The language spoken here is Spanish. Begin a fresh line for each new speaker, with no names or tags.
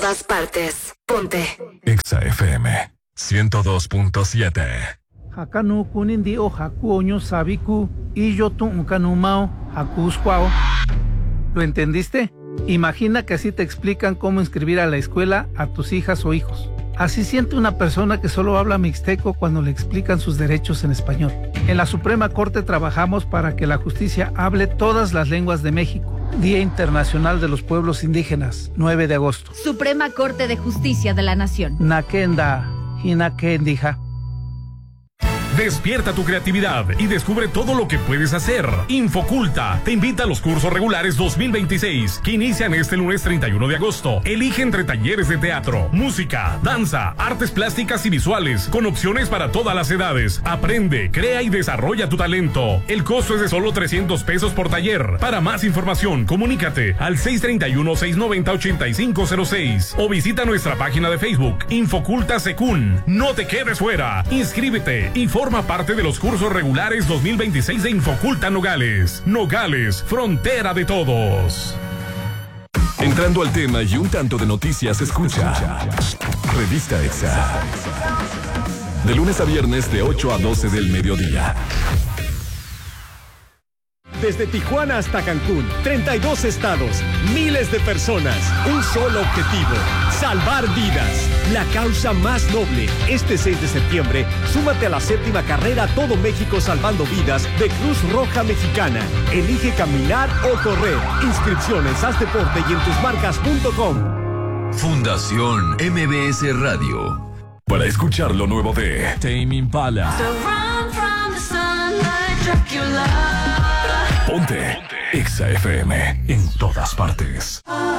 todas partes. Ponte
Exa FM 102.7.
Hakanu kunindi o haku oño sabiku y yo tu unkanumao haku squao. ¿Lo entendiste? Imagina que así te explican cómo inscribir a la escuela a tus hijas o hijos. Así siente una persona que solo habla mixteco cuando le explican sus derechos en español. En la Suprema Corte trabajamos para que la justicia hable todas las lenguas de México. Día Internacional de los Pueblos Indígenas, 9 de agosto.
Suprema Corte de Justicia de la Nación.
Nakenda, hinakendija.
Despierta tu creatividad y descubre todo lo que puedes hacer. Infoculta te invita a los cursos regulares 2026 que inician este lunes 31 de agosto. Elige entre talleres de teatro, música, danza, artes plásticas y visuales con opciones para todas las edades. Aprende, crea y desarrolla tu talento. El costo es de solo 300 pesos por taller. Para más información, comunícate al 631-690-8506 o visita nuestra página de Facebook Infoculta Secún. No te quedes fuera. Inscríbete y forma parte de los cursos regulares 2026 de Infoculta Nogales. Nogales, frontera de todos.
Entrando al tema y un tanto de noticias, escucha Revista Exa. De lunes a viernes de 8 a 12 del mediodía.
Desde Tijuana hasta Cancún, 32 estados, miles de personas, un solo objetivo, salvar vidas. La causa más noble. Este 6 de septiembre, súmate a la 7ª carrera Todo México Salvando Vidas de Cruz Roja Mexicana. Elige caminar o correr. Inscripciones, haz deporte y en tusmarcas.com.
Fundación MBS Radio.
Para escuchar lo nuevo de Tame Impala. Ponte Exa FM en todas partes.